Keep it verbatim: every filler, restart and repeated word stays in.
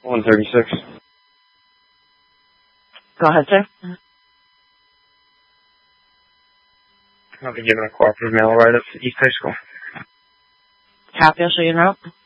one thirty-six. Go ahead, sir. I'll be giving a cooperative mail right up to East High School. Copy, I'll show you the route.